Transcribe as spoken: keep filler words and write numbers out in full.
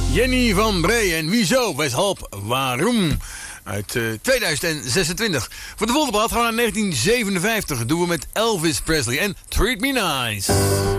Jenny van Bree en wieso, weshalb, waarom? Uit uh, tweeduizend zesentwintig. Voor de volgende plaat gaan we naar negentien zevenenvijftig. Doen we met Elvis Presley en Treat Me Nice.